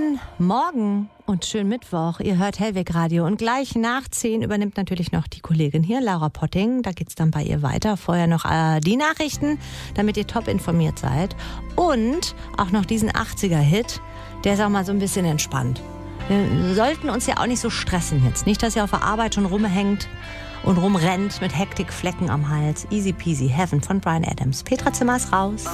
Schönen Morgen und schönen Mittwoch. Ihr hört Hellweg Radio und gleich nach 10 übernimmt natürlich noch die Kollegin hier, Laura Potting. Da geht's dann bei ihr weiter. Vorher noch die Nachrichten, damit ihr top informiert seid. Und auch noch diesen 80er-Hit, der ist auch mal so ein bisschen entspannt. Wir sollten uns ja auch nicht so stressen jetzt. Nicht, dass ihr auf der Arbeit schon rumhängt und rumrennt mit Hektikflecken am Hals. Easy peasy, Heaven von Bryan Adams. Petra Zimmer ist raus.